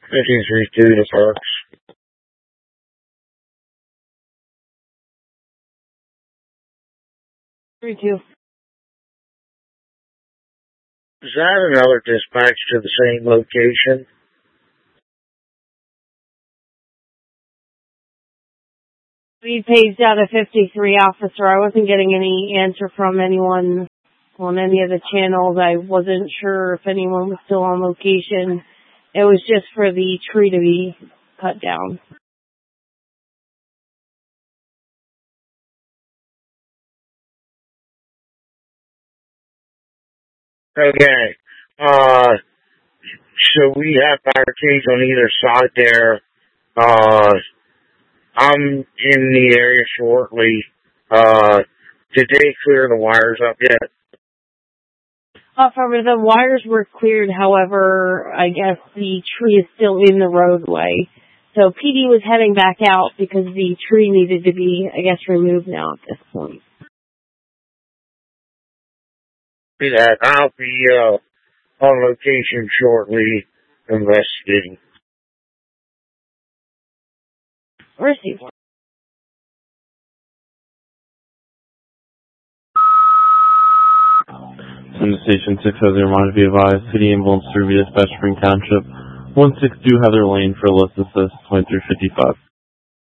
53-2 to Parks. Three two. Is that another dispatch to the same location? We paged out a 53 officer. I wasn't getting any answer from anyone on any of the channels. I wasn't sure if anyone was still on location. It was just for the tree to be cut down. Okay. So we have barricades on either side there. I'm in the area shortly. Did they clear the wires up yet? Affirmative, the wires were cleared, however, I guess the tree is still in the roadway. So PD was heading back out because the tree needed to be, I guess, removed now at this point. See that. I'll be on location shortly investigating. Receive. Station 6 has a reminder to be advised. City ambulance through via Dispatch Spring Township. 162 Heather Lane for List Assist 2355.